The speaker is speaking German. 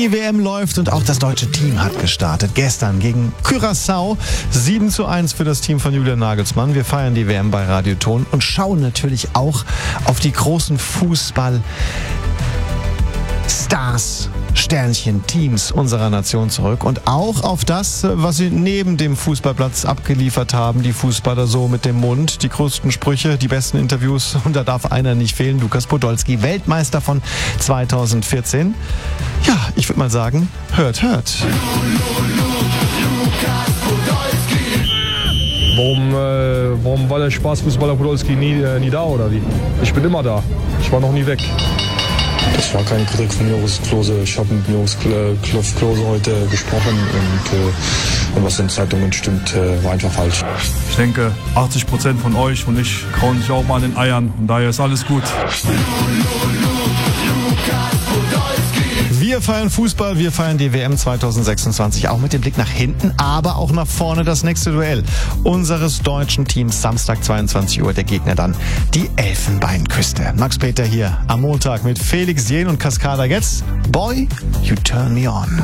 Die WM läuft und auch das deutsche Team hat gestartet. Gestern gegen Curaçao 7:1 für das Team von Julian Nagelsmann. Wir feiern die WM bei Radio Ton und schauen natürlich auch auf die großen Fußball-Stars, Sternchen, Teams unserer Nation zurück und auch auf das, was sie neben dem Fußballplatz abgeliefert haben. Die Fußballer so mit dem Mund, die größten Sprüche, die besten Interviews und da darf einer nicht fehlen. Lukas Podolski, Weltmeister von 2014. Ja, ich würde mal sagen, hört. Warum war der Spaßfußballer Podolski nie da oder wie? Ich bin immer da. Ich war noch nie weg. Das war keine Kritik von Joris Klose. Ich habe mit Joris Klose heute gesprochen und was in Zeitungen stimmt, war einfach falsch. Ich denke, 80% von euch und ich kauen sich auch mal an den Eiern und daher ist alles gut. Wir feiern Fußball, wir feiern die WM 2026, auch mit dem Blick nach hinten, aber auch nach vorne das nächste Duell unseres deutschen Teams. Samstag 22 Uhr, der Gegner dann die Elfenbeinküste. Max Peter hier am Montag mit Felix Jähn und Cascada Getz. Boy, you turn me on.